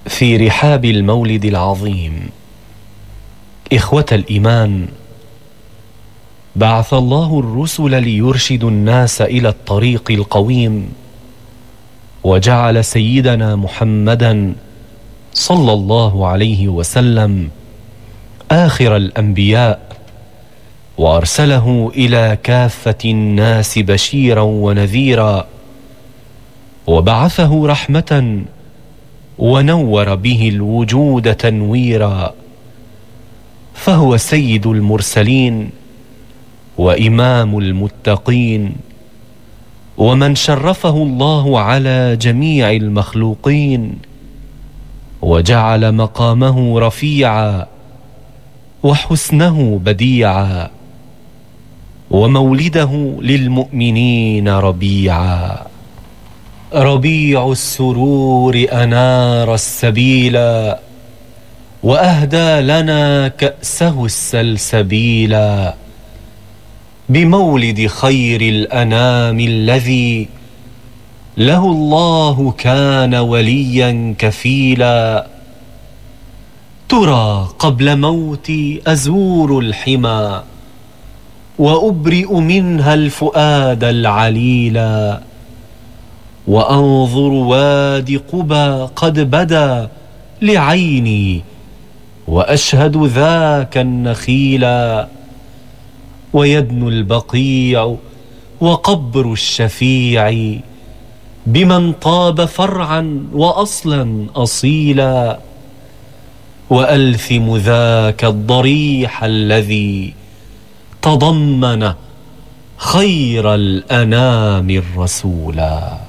في رحاب المولد العظيم. إخوة الإيمان، بعث الله الرسل ليرشدوا الناس إلى الطريق القويم، وجعل سيدنا محمدا صلى الله عليه وسلم آخر الأنبياء، وأرسله إلى كافة الناس بشيرا ونذيرا، وبعثه رحمة ونور به الوجود تنويرا، فهو سيد المرسلين وإمام المتقين، ومن شرفه الله على جميع المخلوقين، وجعل مقامه رفيعا وحسنه بديعا، ومولده للمؤمنين ربيعا. ربيع السرور أنار السبيلا، وأهدى لنا كأسه السلسبيلا، بمولد خير الأنام الذي له الله كان وليا كفيلا. ترى قبل موتي أزور الحمى، وأبرئ منها الفؤاد العليلا، وأنظر وادي قبى قد بدا لعيني، وأشهد ذاك النخيلا، ويدنو البقيع وقبر الشفيع، بمن طاب فرعا وأصلا أصيلا، وألثم ذاك الضريح الذي تضمن خير الأنام الرسولا.